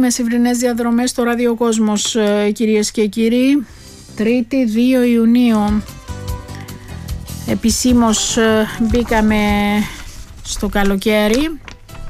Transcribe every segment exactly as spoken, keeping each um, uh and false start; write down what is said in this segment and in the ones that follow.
μεσημβρινές διαδρομές στο ραδιοκόσμος, κυρίες και κύριοι. Τρίτη δύο Ιουνίου. Επισήμως μπήκαμε στο καλοκαίρι.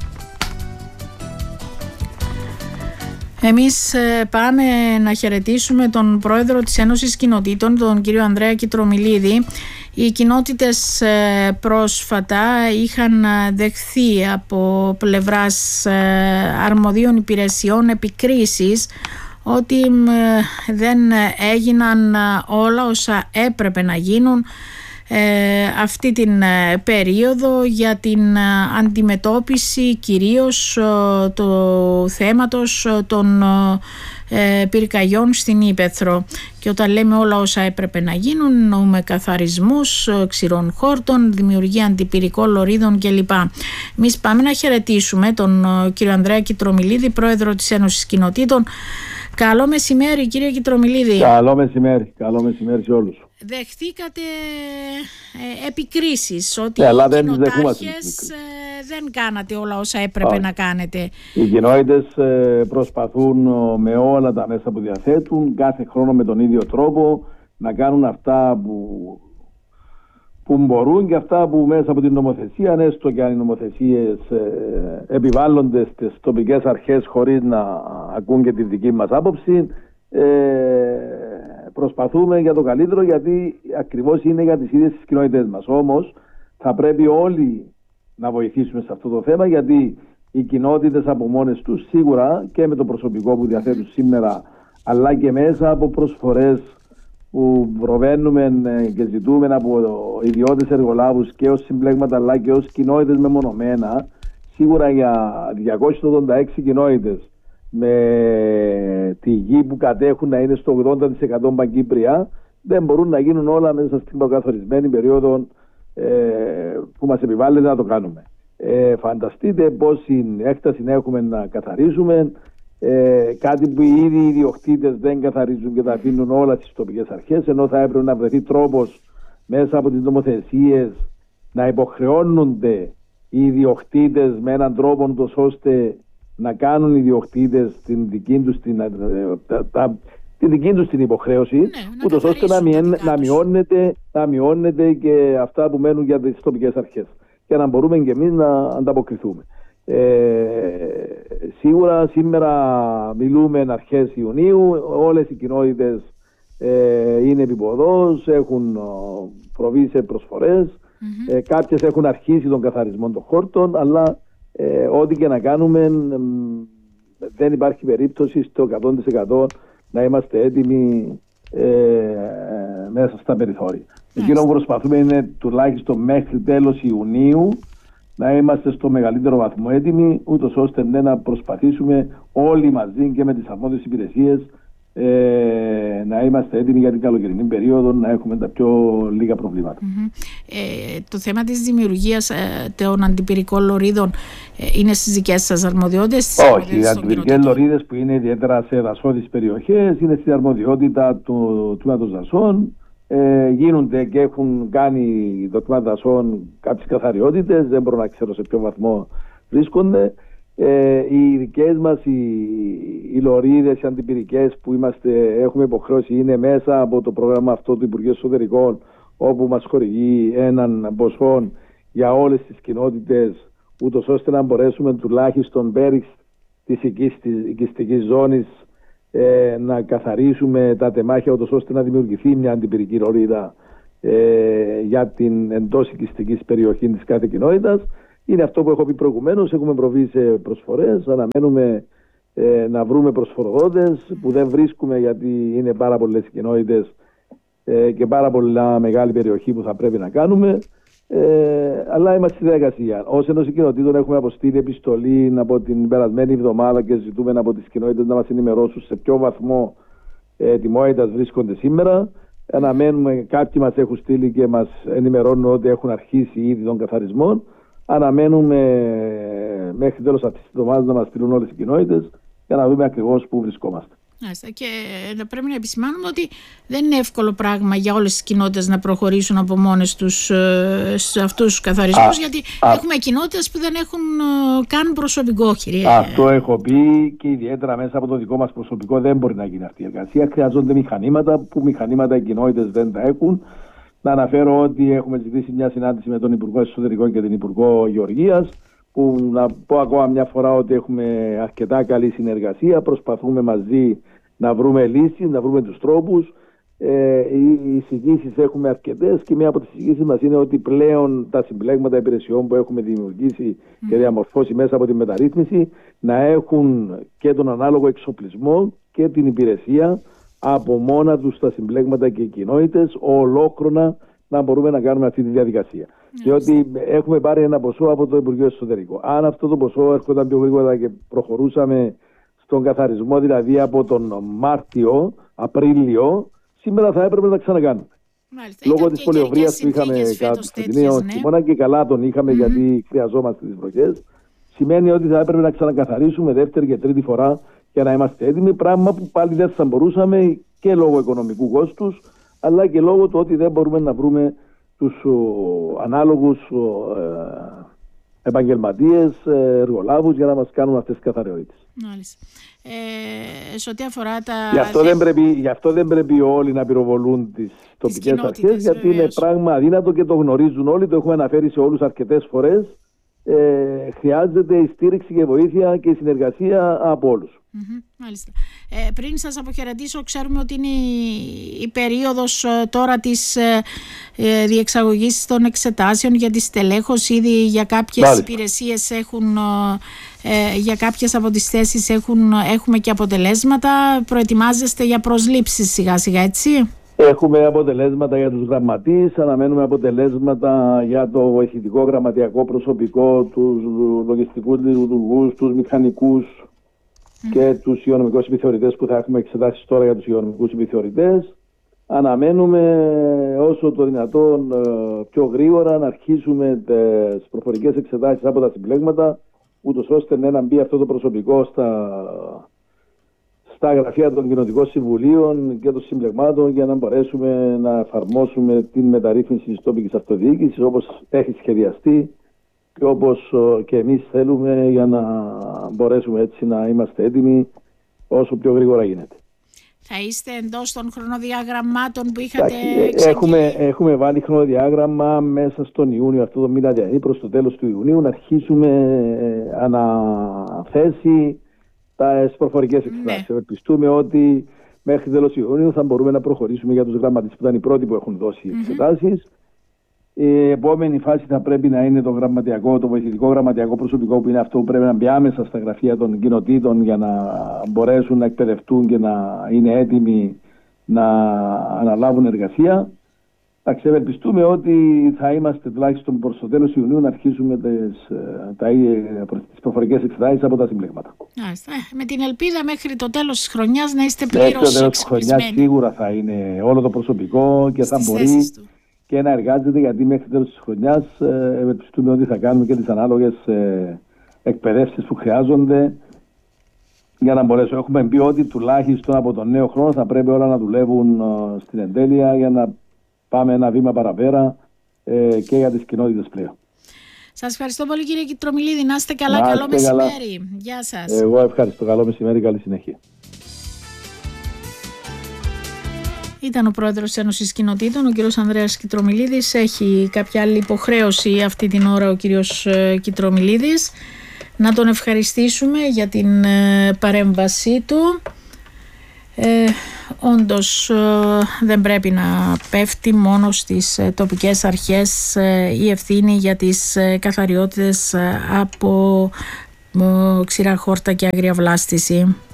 Εμείς πάμε να χαιρετήσουμε τον πρόεδρο της Ένωσης Κοινοτήτων, τον κύριο Ανδρέα Κιτρομιλίδη. Οι κοινότητες πρόσφατα είχαν δεχθεί από πλευράς αρμοδίων υπηρεσιών επικρίσεις ότι δεν έγιναν όλα όσα έπρεπε να γίνουν αυτή την περίοδο για την αντιμετώπιση κυρίως του θέματος των πυρκαγιών στην Ύπαιθρο. Και όταν λέμε όλα όσα έπρεπε να γίνουν, εννοούμε καθαρισμούς ξηρών χόρτων, δημιουργία αντιπυρικών λωρίδων κλπ. Εμείς πάμε να χαιρετήσουμε τον κύριο Ανδρέα Κιτρομιλίδη, πρόεδρο της Ένωσης Κοινοτήτων. Καλό μεσημέρι, κύριε Κιτρομιλίδη. Καλό μεσημέρι, καλό μεσημέρι σε όλους. Δεχτήκατε ε, επικρίσεις ότι yeah, οι κοινοτάρχες ε, δεν κάνατε όλα όσα έπρεπε oh. να κάνετε. Οι κοινότητες ε, προσπαθούν με όλα τα μέσα που διαθέτουν, κάθε χρόνο με τον ίδιο τρόπο, να κάνουν αυτά που, που μπορούν και αυτά που μέσα από την νομοθεσία, έστω και αν οι νομοθεσίες ε, επιβάλλονται στις τοπικές αρχές χωρίς να ακούν και τη δική μας άποψη, ε, προσπαθούμε για το καλύτερο, γιατί ακριβώς είναι για τις ίδιες τις κοινότητες μας. Όμως θα πρέπει όλοι να βοηθήσουμε σε αυτό το θέμα, γιατί οι κοινότητες από μόνες τους σίγουρα και με το προσωπικό που διαθέτουν σήμερα, αλλά και μέσα από προσφορές που προβαίνουμε και ζητούμε από ιδιώτες εργολάβους και ως συμπλέγματα αλλά και ως κοινότητες μεμονωμένα, σίγουρα για διακόσιες ογδόντα έξι κοινότητες με τη γη που κατέχουν να είναι στο ογδόντα τοις εκατό Παγκύπρια, δεν μπορούν να γίνουν όλα μέσα στην προκαθορισμένη περίοδο ε, που μας επιβάλλεται να το κάνουμε. Ε, φανταστείτε πόση έκταση έχουμε να καθαρίσουμε, ε, κάτι που οι ίδιοι οι ιδιοκτήτες δεν καθαρίζουν και τα αφήνουν όλα στις τοπικές αρχές, ενώ θα έπρεπε να βρεθεί τρόπος μέσα από τις νομοθεσίες να υποχρεώνονται οι ιδιοκτήτες με έναν τρόπο τόσο ώστε να κάνουν οι ιδιοκτήτες την δική τους την, τα, τα, την, δική τους την υποχρέωση, ναι, ούτως ώστε να, μειών, να, μειώνεται, να μειώνεται και αυτά που μένουν για τις τοπικές αρχές και να μπορούμε και εμείς να ανταποκριθούμε. Ε, σίγουρα σήμερα μιλούμε αρχές Ιουνίου, όλες οι κοινότητες ε, είναι επιποδός, έχουν προβεί σε προσφορές, mm-hmm. ε, κάποιες έχουν αρχίσει τον καθαρισμό των χόρτων, αλλά Ε, ό,τι και να κάνουμε ε, δεν υπάρχει περίπτωση στο εκατό τοις εκατό να είμαστε έτοιμοι ε, ε, μέσα στα περιθώρια. Yes. Εκείνο που προσπαθούμε είναι τουλάχιστον μέχρι τέλος Ιουνίου να είμαστε στο μεγαλύτερο βαθμό έτοιμοι, ούτως ώστε ναι, να προσπαθήσουμε όλοι μαζί και με τις αρμόδιες υπηρεσίες Ε, να είμαστε έτοιμοι για την καλοκαιρινή περίοδο, να έχουμε τα πιο λίγα προβλήματα. Mm-hmm. Ε, το θέμα της δημιουργίας ε, των αντιπυρικών λωρίδων ε, είναι στις δικές σας αρμοδιότητες? Όχι, οι αντιπυρικές λωρίδες που είναι ιδιαίτερα σε δασόδεις περιοχές είναι στη αρμοδιότητα του τμήματος δασών. Ε, γίνονται και έχουν κάνει το τμήμα δασών κάποιες καθαριότητες, δεν μπορώ να ξέρω σε ποιο βαθμό βρίσκονται. Ε, οι δικές μας οι, οι λωρίδες, οι αντιπυρικές που είμαστε, έχουμε υποχρέωση, είναι μέσα από το πρόγραμμα αυτό του Υπουργείου Εσωτερικών, όπου μας χορηγεί έναν ποσό για όλες τις κοινότητες, ούτως ώστε να μπορέσουμε τουλάχιστον πέρυσι της οικιστικής ζώνης ε, να καθαρίσουμε τα τεμάχια, ούτως ώστε να δημιουργηθεί μια αντιπυρική λωρίδα ε, για την εντός οικιστικής περιοχή της κάθε κοινότητας. Είναι αυτό που έχω πει προηγουμένως, έχουμε προβεί σε προσφορές, αναμένουμε ε, να βρούμε προσφοροδότες που δεν βρίσκουμε, γιατί είναι πάρα πολλές κοινότητες ε, και πάρα πολλά μεγάλη περιοχή που θα πρέπει να κάνουμε, ε, αλλά είμαστε στη διαδικασία. Ως Ένωση Κοινοτήτων έχουμε αποστείλει επιστολή από την περασμένη εβδομάδα και ζητούμε από τις κοινότητες να μας ενημερώσουν σε ποιο βαθμό ε, ετοιμότητας βρίσκονται σήμερα. Αναμένουμε, κάποιοι μας έχουν στείλει και μας ενημερώνουν ότι έχουν αρχίσει ήδη τον καθαρισμό. Αναμένουμε μέχρι τέλος αυτής της εβδομάδας να μας στείλουν όλες οι κοινότητες για να δούμε ακριβώς πού βρισκόμαστε. Και πρέπει να επισημάνουμε ότι δεν είναι εύκολο πράγμα για όλες τις κοινότητες να προχωρήσουν από μόνες τους σε αυτούς τους καθαρισμούς, γιατί α, έχουμε κοινότητες που δεν έχουν καν προσωπικό, κυρία. Αυτό έχω πει, και ιδιαίτερα μέσα από το δικό μας προσωπικό δεν μπορεί να γίνει αυτή η εργασία. Χρειάζονται μηχανήματα, που μηχανήματα οι κοινότητες δεν τα έχουν. Να αναφέρω ότι έχουμε ζητήσει μια συνάντηση με τον Υπουργό Εσωτερικών και την Υπουργό Γεωργίας, που να πω ακόμα μια φορά ότι έχουμε αρκετά καλή συνεργασία, προσπαθούμε μαζί να βρούμε λύσεις, να βρούμε τους τρόπους. Ε, οι εισηγήσεις έχουμε αρκετές, και μία από τις εισηγήσεις μας είναι ότι πλέον τα συμπλέγματα υπηρεσιών που έχουμε δημιουργήσει mm. και διαμορφώσει μέσα από τη μεταρρύθμιση να έχουν και τον ανάλογο εξοπλισμό και την υπηρεσία από μόνα τους τα συμπλέγματα και οι κοινότητες ολόχρονα να μπορούμε να κάνουμε αυτή τη διαδικασία. Yes. Διότι έχουμε πάρει ένα ποσό από το Υπουργείο Εσωτερικών. Αν αυτό το ποσό έρχονταν πιο γρήγορα και προχωρούσαμε στον καθαρισμό, δηλαδή από τον Μάρτιο, Απρίλιο, σήμερα θα έπρεπε να ξανακάνουμε. Μάλιστα. Λόγω της πολιοβρίας που είχαμε κατά το φετινό χειμώνα, και καλά τον είχαμε mm-hmm. γιατί χρειαζόμαστε τις βροχές, σημαίνει ότι θα έπρεπε να ξανακαθαρίσουμε δεύτερη και τρίτη φορά για να είμαστε έτοιμοι, πράγμα που πάλι δεν θα μπορούσαμε, και λόγω οικονομικού κόστους, αλλά και λόγω του ότι δεν μπορούμε να βρούμε τους ο, ανάλογους ο, ε, επαγγελματίες, εργολάβους για να μας κάνουν αυτές τις καθαριότητες. Μάλιστα. Ε, σε ό,τι αφορά τα... Γι' αυτό, δεν πρέπει, γι' αυτό δεν πρέπει όλοι να πυροβολούν τις τοπικές αρχές, γιατί βεβαίως. Είναι πράγμα αδύνατο και το γνωρίζουν όλοι, το έχουμε αναφέρει σε όλους αρκετές φορές. Ε, χρειάζεται η στήριξη και βοήθεια και η συνεργασία από όλους. Mm-hmm, μάλιστα. Ε, πριν σας αποχαιρετήσω, ξέρουμε ότι είναι η, η περίοδος ε, τώρα της ε, ε, διεξαγωγής των εξετάσεων για τη στελέχωση. Ήδη για κάποιες μάλιστα. υπηρεσίες έχουν, ε, για κάποιες από τις θέσεις έχουν, έχουμε και αποτελέσματα. Προετοιμάζεστε για προσλήψεις σιγά σιγά, έτσι? Έχουμε αποτελέσματα για τους γραμματείς, αναμένουμε αποτελέσματα για το βοηθητικό γραμματιακό προσωπικό, τους λογιστικούς λειτουργούς, τους μηχανικούς mm. και τους υγειονομικούς επιθεωρητές, που θα έχουμε εξετάσεις τώρα για τους υγειονομικούς επιθεωρητές. Αναμένουμε όσο το δυνατόν πιο γρήγορα να αρχίσουμε τις προφορικές εξετάσεις από τα συμπλέγματα, ούτως ώστε να μπει αυτό το προσωπικό στα... στα γραφεία των κοινοτικών συμβουλίων και των συμπλεγμάτων, για να μπορέσουμε να εφαρμόσουμε την μεταρρύθμιση της τοπικής αυτοδιοίκησης όπως έχει σχεδιαστεί και όπως και εμείς θέλουμε, για να μπορέσουμε έτσι να είμαστε έτοιμοι όσο πιο γρήγορα γίνεται. Θα είστε εντός των χρονοδιαγραμμάτων που είχατε έχουμε, έχουμε βάλει χρονοδιάγραμμα μέσα στον Ιούνιο, αυτό το μήνα, δηλαδή προς το τέλος του Ιουνίου, να αρχίσουμε αναθέσει τα προφορικές εξετάσεις. Ναι. Ευελπιστούμε ότι μέχρι τέλος Ιουνίου θα μπορούμε να προχωρήσουμε για τους γραμματείς, που ήταν οι πρώτοι που έχουν δώσει mm-hmm. εξετάσεις. Η επόμενη φάση θα πρέπει να είναι το γραμματιακό, το βοηθητικό γραμματιακό προσωπικό, που είναι αυτό που πρέπει να μπει άμεσα στα γραφεία των κοινοτήτων για να μπορέσουν να εκπαιδευτούν και να είναι έτοιμοι να αναλάβουν εργασία. Θα ξεβελπιστούμε ότι θα είμαστε τουλάχιστον προς το τέλος Ιουνίου να αρχίσουμε τις, τα, τις προφορικές εξετάσεις από τα συμπλέγματα. Με την ελπίδα μέχρι το τέλος της χρονιάς να είστε πλήρως εξοπλισμένοι. Μέχρι το τέλος της χρονιάς σίγουρα θα είναι όλο το προσωπικό και θα μπορεί και να εργάζεται, γιατί μέχρι το τέλος της χρονιάς ευελπιστούμε ότι θα κάνουμε και τις ανάλογες εκπαιδεύσεις που χρειάζονται για να μπορέσουμε. Έχουμε πει ότι τουλάχιστον από τον νέο χρόνο θα πρέπει όλα να δουλεύουν στην εντέλεια για να πάμε ένα βήμα παραπέρα ε, και για τις κοινότητες πλέον. Σας ευχαριστώ πολύ, κύριε Κιτρομιλίδη. Να είστε καλά. Να, καλό μεσημέρι. Καλά. Γεια σας. Εγώ ευχαριστώ. Καλό μεσημέρι. Καλή συνέχεια. Ήταν ο πρόεδρος της Ένωσης Κοινοτήτων, ο κύριος Ανδρέας Κιτρομιλίδης. Έχει κάποια άλλη υποχρέωση αυτή την ώρα ο κύριος Κιτρομιλίδης. Να τον ευχαριστήσουμε για την παρέμβασή του. Ε, όντως ε, δεν πρέπει να πέφτει μόνο στις ε, τοπικές αρχές ε, η ευθύνη για τις ε, καθαριότητες ε, από ε, ξηρά χόρτα και άγρια βλάστηση.